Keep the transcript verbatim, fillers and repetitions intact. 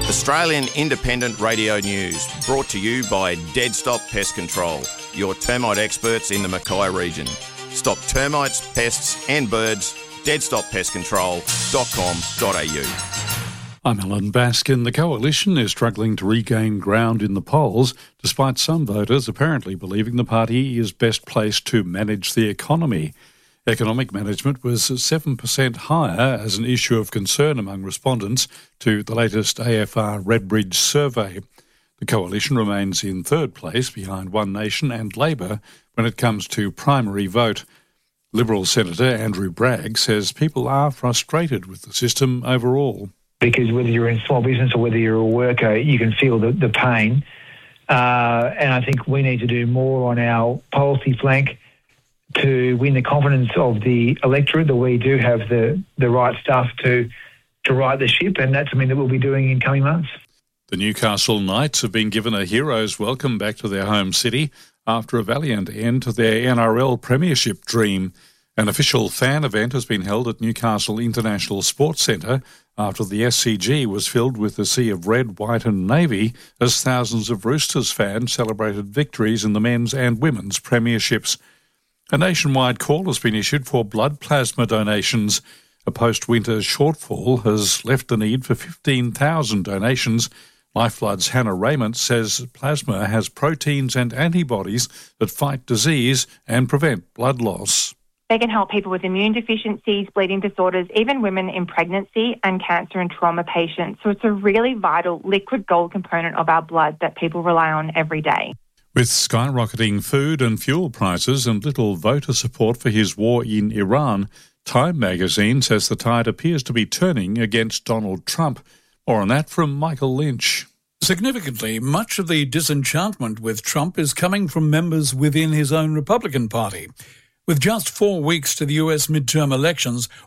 Australian Independent Radio News, brought to you by Dead Stop Pest Control, your termite experts in the Mackay region. Stop termites, pests and birds. dead stop pest control dot com dot a u. I'm Alan Baskin. The Coalition is struggling to regain ground in the polls, despite some voters apparently believing the party is best placed to manage the economy. Economic management was seven percent higher as an issue of concern among respondents to the latest A F R Redbridge survey. The Coalition remains in third place behind One Nation and Labor when it comes to primary vote. Liberal Senator Andrew Bragg says people are frustrated with the system overall. Because whether you're in small business or whether you're a worker, you can feel the, the pain. Uh, and I think we need to do more on our policy flank to win the confidence of the electorate that we do have the, the right stuff to to right the ship, and that's something that we'll be doing in coming months. The Newcastle Knights have been given a hero's welcome back to their home city after a valiant end to their N R L premiership dream. An official fan event has been held at Newcastle International Sports Centre after the S C G was filled with a sea of red, white and navy as thousands of Roosters fans celebrated victories in the men's and women's premierships. A nationwide call has been issued for blood plasma donations. A post-winter shortfall has left the need for fifteen thousand donations. Lifeblood's Hannah Raymond says plasma has proteins and antibodies that fight disease and prevent blood loss. They can help people with immune deficiencies, bleeding disorders, even women in pregnancy and cancer and trauma patients. So it's a really vital liquid gold component of our blood that people rely on every day. With skyrocketing food and fuel prices and little voter support for his war in Iran, Time magazine says the tide appears to be turning against Donald Trump. More on that from Michael Lynch. Significantly, much of the disenchantment with Trump is coming from members within his own Republican Party. With just four weeks to the U S midterm elections,